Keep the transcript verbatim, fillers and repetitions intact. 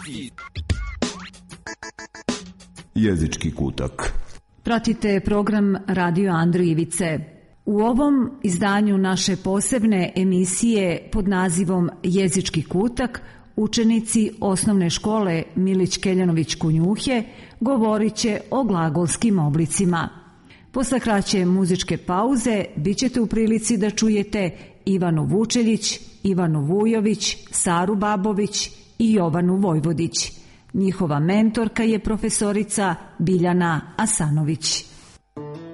Jezički kutak. Pratite program Radio Andrijevice. U ovom izdanju naše posebne emisije pod nazivom Jezički kutak učenici osnovne škole Milić Keljanović Kunjuhe govorit će o glagolskim oblicima. Posle kraće muzičke pauze bit ćete u prilici da čujete Ivanu Vučeljić, Ivanu Vujović, Saru Babović i Jovanu Vojvodić. Njihova mentorka je profesorica Biljana Asanović.